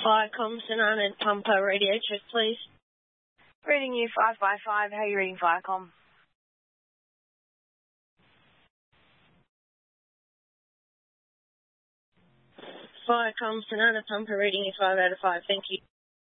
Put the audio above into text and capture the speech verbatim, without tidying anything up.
Viacom, Sonata, Pumper, radio check, please. Reading you five by five. How are you reading Viacom? Viacom, Sonata, Pumper, reading you five out of five. Thank you.